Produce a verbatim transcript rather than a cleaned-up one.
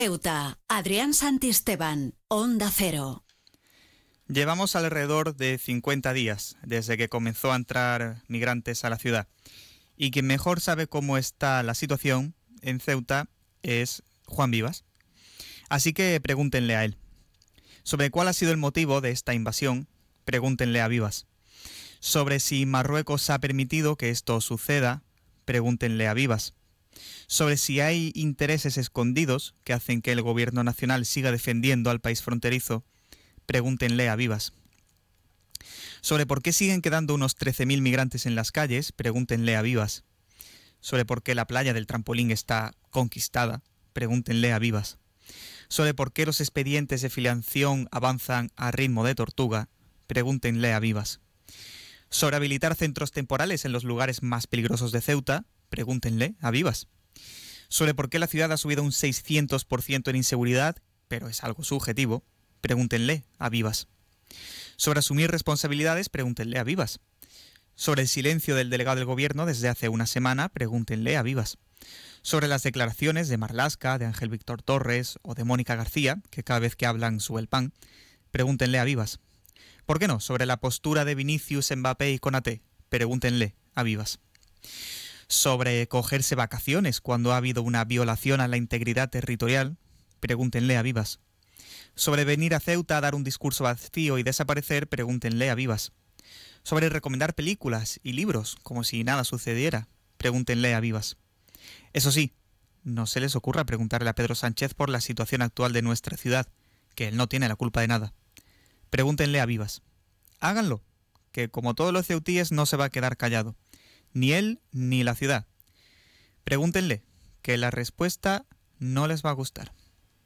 Ceuta, Adrián Santisteban, Onda Cero. Llevamos alrededor de cincuenta días desde que comenzó a entrar migrantes a la ciudad. Y quien mejor sabe cómo está la situación en Ceuta es Juan Vivas. Así que pregúntenle a él. Sobre cuál ha sido el motivo de esta invasión, pregúntenle a Vivas. Sobre si Marruecos ha permitido que esto suceda, pregúntenle a Vivas. Sobre si hay intereses escondidos que hacen que el gobierno nacional siga defendiendo al país fronterizo, pregúntenle a Vivas. Sobre por qué siguen quedando unos trece mil migrantes en las calles, pregúntenle a Vivas. Sobre por qué la playa del Trampolín está conquistada, pregúntenle a Vivas. Sobre por qué los expedientes de filiación avanzan a ritmo de tortuga, pregúntenle a Vivas. Sobre habilitar centros temporales en los lugares más peligrosos de Ceuta, pregúntenle a Vivas. Sobre por qué la ciudad ha subido un seiscientos por ciento en inseguridad, pero es algo subjetivo, pregúntenle a Vivas. Sobre asumir responsabilidades, pregúntenle a Vivas. Sobre el silencio del delegado del gobierno desde hace una semana, pregúntenle a Vivas. Sobre las declaraciones de Marlaska, de Ángel Víctor Torres o de Mónica García, que cada vez que hablan sube el pan, pregúntenle a Vivas. ¿Por qué no? Sobre la postura de Vinicius, Mbappé y Konaté, pregúntenle a Vivas. Sobre cogerse vacaciones cuando ha habido una violación a la integridad territorial, pregúntenle a Vivas. Sobre venir a Ceuta a dar un discurso vacío y desaparecer, pregúntenle a Vivas. Sobre recomendar películas y libros como si nada sucediera, pregúntenle a Vivas. Eso sí, no se les ocurra preguntarle a Pedro Sánchez por la situación actual de nuestra ciudad, que él no tiene la culpa de nada. Pregúntenle a Vivas. Háganlo, que como todos los ceutíes no se va a quedar callado. Ni él ni la ciudad. Pregúntenle, que la respuesta no les va a gustar.